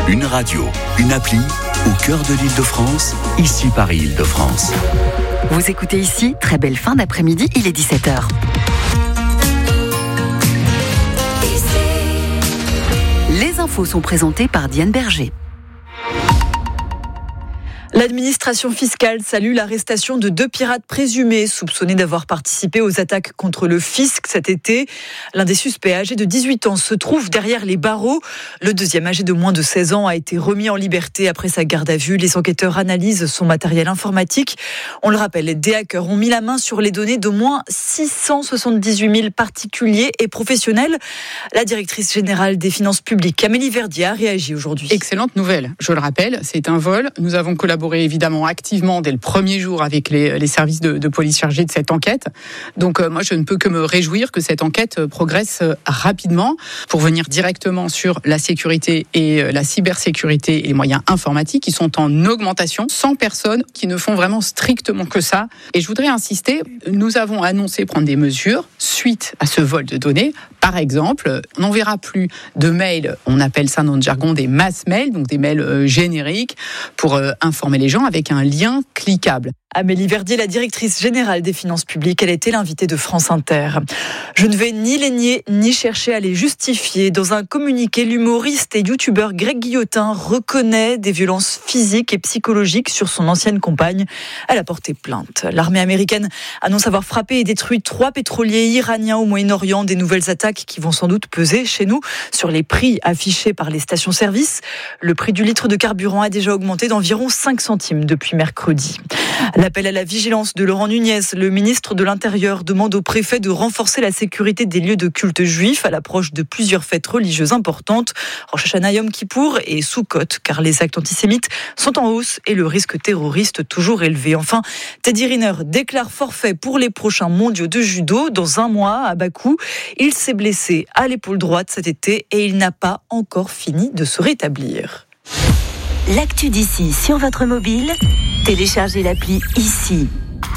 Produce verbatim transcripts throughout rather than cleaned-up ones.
Une radio, une appli, au cœur de l'Île-de-France, ici Paris Île-de-France. Vous écoutez ici, très belle fin d'après-midi, il est dix-sept heures. Les infos sont présentées par Diane Berger. L'administration fiscale salue l'arrestation de deux pirates présumés soupçonnés d'avoir participé aux attaques contre le fisc cet été. L'un des suspects âgé de dix-huit ans se trouve derrière les barreaux. Le deuxième âgé de moins de seize ans a été remis en liberté après sa garde à vue. Les enquêteurs analysent son matériel informatique. On le rappelle, des hackers ont mis la main sur les données d'au moins six cent soixante-dix-huit mille particuliers et professionnels. La directrice générale des finances publiques, Amélie Verdier, a réagi aujourd'hui. Excellente nouvelle. Je le rappelle, c'est un vol. Nous avons collaboré évidemment activement dès le premier jour avec les, les services de, de police chargés de cette enquête. Donc euh, moi je ne peux que me réjouir que cette enquête progresse rapidement pour venir directement sur la sécurité et euh, la cybersécurité et les moyens informatiques qui sont en augmentation, cent personnes qui ne font vraiment strictement que ça. Et je voudrais insister, nous avons annoncé prendre des mesures suite à ce vol de données. Par exemple, on n'enverra plus de mails, on appelle ça dans le jargon des mass mails, donc des mails euh, génériques pour euh, informer les gens avec un lien cliquable. Amélie Verdier, la directrice générale des finances publiques, elle était l'invitée de France Inter. Je ne vais ni les nier, ni chercher à les justifier. Dans un communiqué, l'humoriste et youtubeur Greg Guillotin reconnaît des violences physiques et psychologiques sur son ancienne compagne. Elle a porté plainte. L'armée américaine annonce avoir frappé et détruit trois pétroliers iraniens au Moyen-Orient. Des nouvelles attaques qui vont sans doute peser chez nous sur les prix affichés par les stations-service. Le prix du litre de carburant a déjà augmenté d'environ cinq centimes depuis mercredi. L'appel à la vigilance de Laurent Nunez, le ministre de l'Intérieur, demande au préfet de renforcer la sécurité des lieux de culte juifs à l'approche de plusieurs fêtes religieuses importantes, Rosh Hashanah, Yom Kippour et Sukkot, car les actes antisémites sont en hausse et le risque terroriste toujours élevé. Enfin, Teddy Riner déclare forfait pour les prochains mondiaux de judo dans un mois à Bakou. Il s'est blessé à l'épaule droite cet été et il n'a pas encore fini de se rétablir. L'actu d'ici sur votre mobile, téléchargez l'appli ici.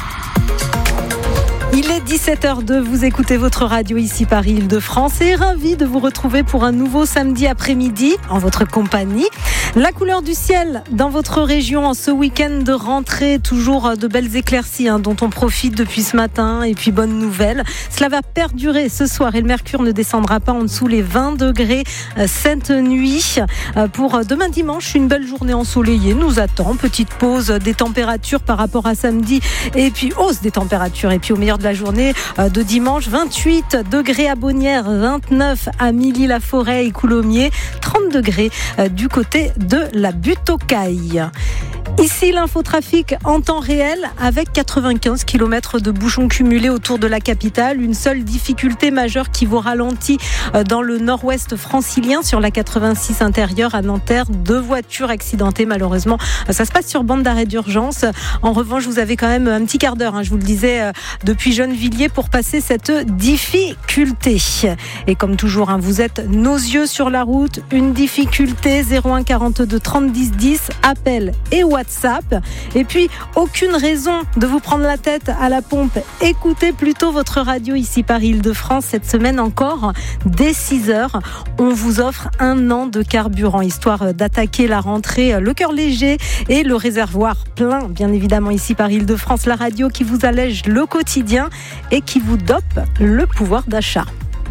Il est dix-sept heures deux, vous écoutez votre radio ici Paris Île-de-France et ravi de vous retrouver pour un nouveau samedi après-midi en votre compagnie. La couleur du ciel dans votre région en ce week-end de rentrée, toujours de belles éclaircies hein, dont on profite depuis ce matin et puis bonne nouvelle. Cela va perdurer ce soir et le mercure ne descendra pas en dessous les vingt degrés cette nuit. Pour demain dimanche, une belle journée ensoleillée nous attend. Petite pause des températures par rapport à samedi et puis hausse des températures et puis au meilleur de la journée de dimanche, vingt-huit degrés à Bonnières, vingt-neuf à Milly-la-Forêt et Coulommiers, trente degrés du côté de la Butte aux Cailles. Ici, l'infotrafic en temps réel avec quatre-vingt-quinze kilomètres de bouchons cumulés autour de la capitale. Une seule difficulté majeure qui vous ralentit dans le nord-ouest francilien sur la quatre-vingt-six intérieure à Nanterre. Deux voitures accidentées malheureusement. Ça se passe sur bande d'arrêt d'urgence. En revanche, vous avez quand même un petit quart d'heure, hein, je vous le disais, depuis Gennevilliers pour passer cette difficulté. Et comme toujours, hein, vous êtes nos yeux sur la route. Une difficulté, zéro un quarante-deux trente dix dix, appel et WhatsApp. Et puis, aucune raison de vous prendre la tête à la pompe. Écoutez plutôt votre radio ici Paris Île-de-France. Cette semaine encore, dès six heures, on vous offre un an de carburant, histoire d'attaquer la rentrée, le cœur léger et le réservoir plein. Bien évidemment, ici Paris Île-de-France, la radio qui vous allège le quotidien et qui vous dope le pouvoir d'achat.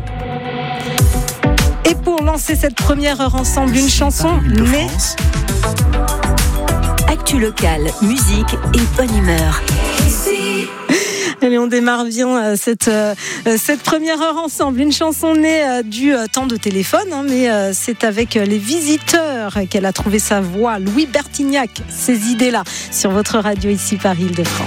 Et pour lancer cette première heure ensemble, une chanson née... Actu locale, musique et bonne humeur. Allez, on démarre bien cette, euh, cette première heure ensemble. Une chanson née euh, du euh, temps de téléphone, hein, mais euh, c'est avec les Visiteurs qu'elle a trouvé sa voix. Louis Bertignac, ces idées-là, sur votre radio ici Paris Île-de-France.